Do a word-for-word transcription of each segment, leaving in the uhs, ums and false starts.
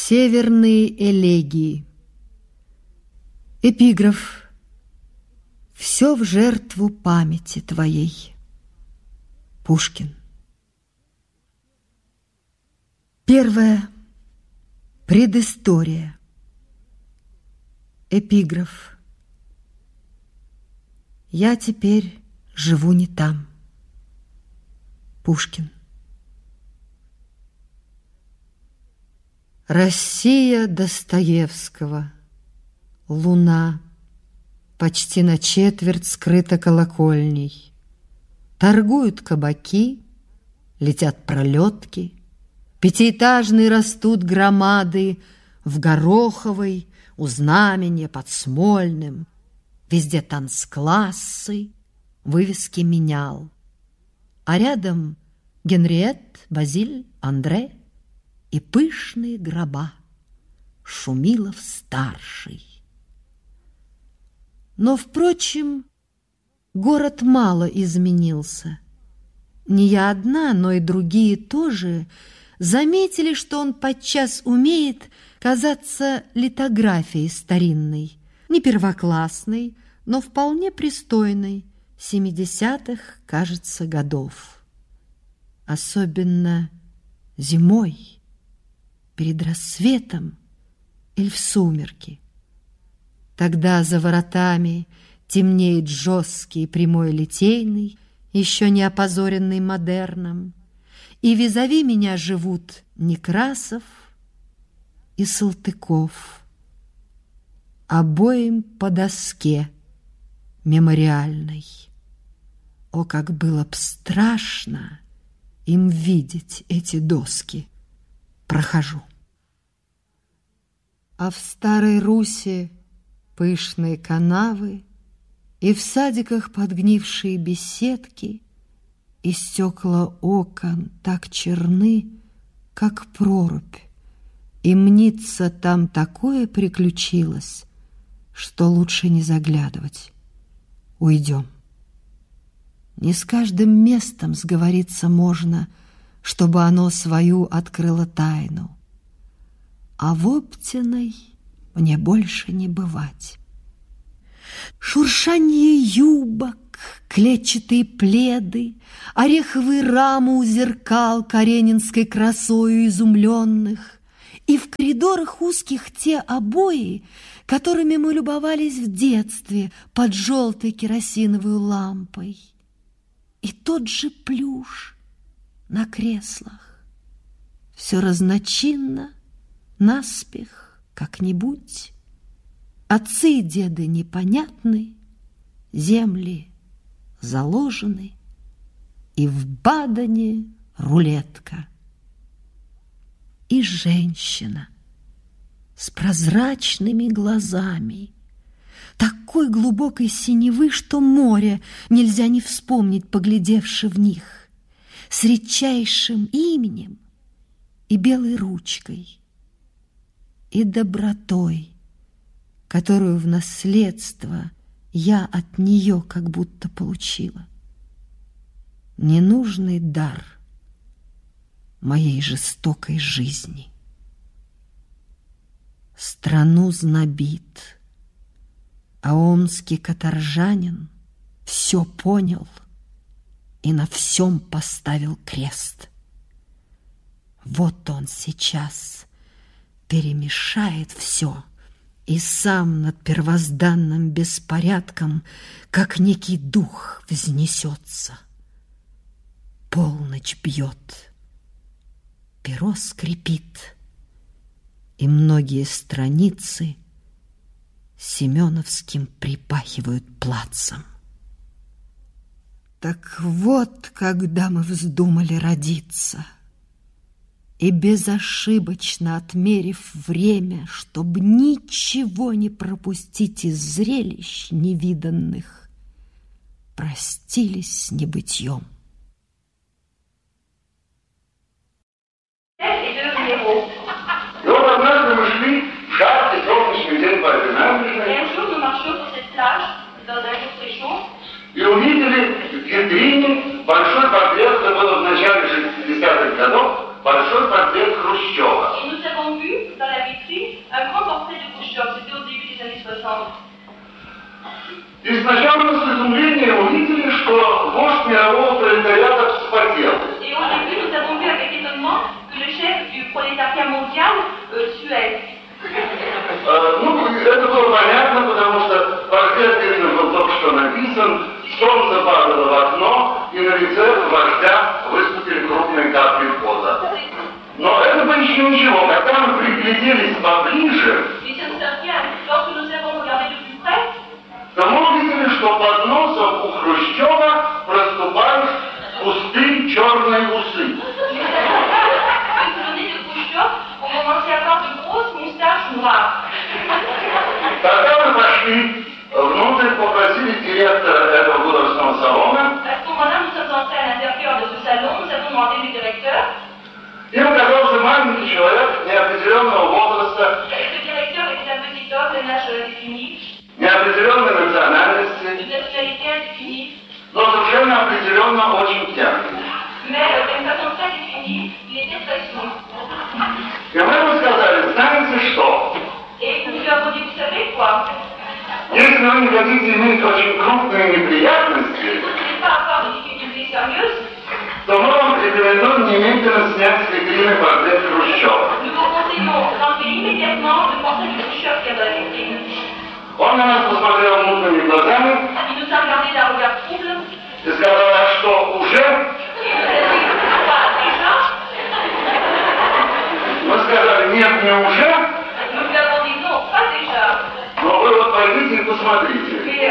Северные элегии. Эпиграф. Все в жертву памяти твоей. Пушкин. Первое. Предыстория. Эпиграф. Я теперь живу не там. Пушкин. Россия Достоевского. Луна. Почти на четверть скрыта колокольней. Торгуют кабаки, летят пролетки. Пятиэтажные растут громады в Гороховой, у Знаменья, под Смольным. Везде танцклассы, вывески менял. А рядом Генриетт, Базиль, Андре и пышные гроба Шумилов-старший. Но, впрочем, город мало изменился. Не я одна, но и другие тоже заметили, что он подчас умеет казаться литографией старинной, не первоклассной, но вполне пристойной, семидесятых, кажется, годов. Особенно зимой, перед рассветом или в сумерки. Тогда за воротами темнеет жесткий прямой Литейный, еще не опозоренный модерном, и визави меня живут Некрасов и Салтыков, обоим по доске мемориальной. О, как было б страшно им видеть эти доски! Прохожу. А в Старой Руси пышные канавы, и в садиках подгнившие беседки, и стекла окон так черны, как прорубь, и мнится там такое приключилось, что лучше не заглядывать. Уйдем. Не с каждым местом сговориться можно, чтобы оно свою открыло тайну. А в Оптиной мне больше не бывать. Шуршанье юбок, клетчатые пледы, ореховые рамы у зеркал каренинской красою изумленных, и в коридорах узких те обои, которыми мы любовались в детстве под желтой керосиновой лампой, и тот же плюш на креслах. Все разночинно, наспех, как-нибудь. Отцы и деды непонятны, земли заложены, и в Бадене рулетка. И женщина с прозрачными глазами, такой глубокой синевы, что море нельзя не вспомнить, поглядевши в них, с редчайшим именем и белой ручкой, и добротой, которую в наследство я от нее как будто получила. Ненужный дар моей жестокой жизни. Страну знобит, а омский каторжанин все понял и на всем поставил крест. Вот он сейчас перемешает все, и сам над первозданным беспорядком, как некий дух, взнесется. Полночь бьет, перо скрипит, и многие страницы семеновским припахивают плацем. Так вот, когда мы вздумали родиться, и безошибочно отмерив время, чтоб ничего не пропустить из зрелищ невиданных, простились с небытьем. Ну, однажды мы шли в шахте солнечный день по этой набережной и увидели в витрине большой портрет, это было в начале шестидесятых годов, большой портрет Хрущева. Et nous avons vu dans la сначала мы с изумлением увидели, что вождь мирового пролетариата вспотел. Et au début, nous avons vu avec étonnement que le chef du prolétariat mondial euh, suait. Euh, ну, это было понятно, потому что портрет Ленина был только что написан, солнце падало в окно, и на лице вождя выступили крупные капли пота. Но это было еще ничего, когда мы пригляделись поближе, то мы увидели, что под носом у Хрущева проступают густые черные усы. Тогда мы пошли внутрь, попросили директора этого художественного салона. И оказался маленький человек неопределенного возраста, неопределенной национальности, но совершенно определенно очень пьяный. И мы ему сказали, знаете что? Если вы не хотите иметь очень крупные неприятности, то мы вам рекомендуем немедленно снять с витрины портрет Хрущева. Он на нас посмотрел мутными глазами и сказал, а что, уже? Мы сказали, нет, не уже. Но вы вот пойдите и посмотрите.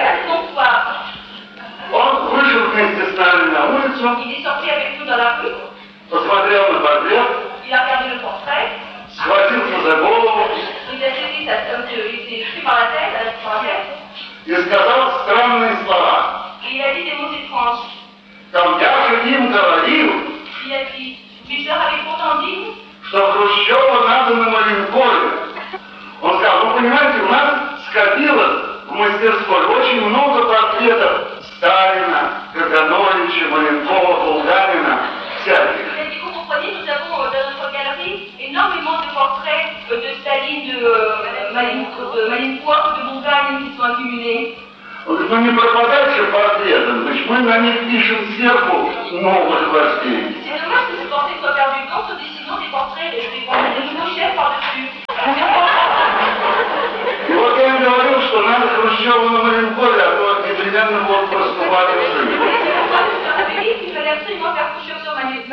Он вышел вместе с нами на улицу, посмотрел на портрет, схватился за голову и сказал странные слова. Там я же им говорил, что Хрущева надо на Маленкове. Он сказал, вы понимаете, у нас скопилось в мастерской очень много портретов Сталина, Кагановича, Маленкова, Булганина, всяких. Nous avons dans notre galerie énormément de portraits de Staline, de Маленкова, de Булганин qui sont accumulés. Он говорит, ну не пропадать же портретом, значит мы на них пишем сверху новых властей. C'est dommage que ces portraits soient perdus, donc nous dessinons des portraits de des nouveaux chefs par-dessus. И вот я им говорил, что надо Хрущеву на Маленкове, а то непременно будут проступать уши. Il fallait absolument faire Khrushchev sur